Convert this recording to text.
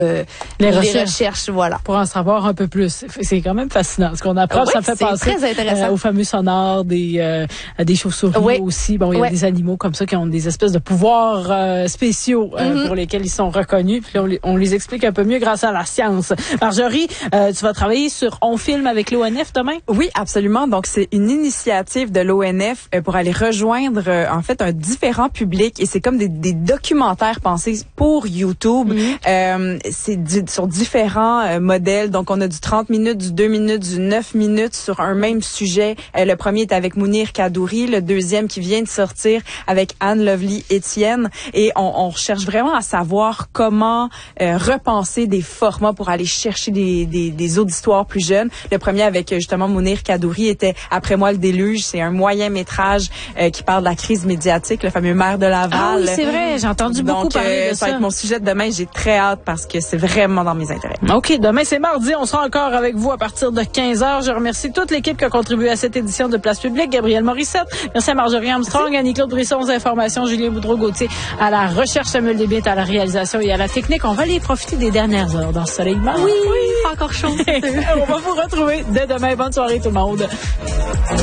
les recherches, voilà. Pour en savoir un peu plus. C'est quand même fascinant. Ce qu'on apprend, ça fait penser au fameux sonore des chauves-souris aussi. Bon, il y a des animaux comme ça qui ont des espèces de pouvoirs spéciaux pour lesquels ils sont reconnus. Puis on les explique un peu mieux grâce à la science. Marjorie, tu vas travailler sur On filme avec l'ONF demain? Oui, absolument. Donc, c'est une initiative de l'ONF pour aller rejoindre, en fait, un différent public. Et c'est comme des documentaires pensés pour YouTube. C'est sur différents modèles. Donc, on a du 30 minutes, du 2 minutes, du 9 minutes sur un même sujet. Le premier est avec Mounir Kadouri, le deuxième qui vient de sortir avec Anne Lovely Etienne. Et on cherche vraiment à savoir comment repenser des formats pour aller chercher des auditoires plus jeunes. Le premier avec justement Mounir Kadouri était Après moi le déluge. C'est un moyen métrage qui parle de la crise médiatique, le fameux maire de Laval. Ah oui, c'est vrai, j'ai entendu beaucoup parler de ça. Ça va être mon sujet de demain. J'ai très hâte parce que c'est vraiment dans mes intérêts. OK, demain c'est mardi. On sera encore avec vous à partir de 15h. Je remercie toute l'équipe qui a contribué à cette édition de Place Publique. Gabrielle Morissette, merci à Marjorie Armstrong, Annie-Claude Brisson aux informations, Julien Boudreau-Gauthier à la recherche, Samuel Desbiens à la réalisation et à la technique. On va aller profiter des dernières heures dans ce soleil. Oui, pas encore chaud. On va vous retrouver dès demain. Bonne soirée tout le monde.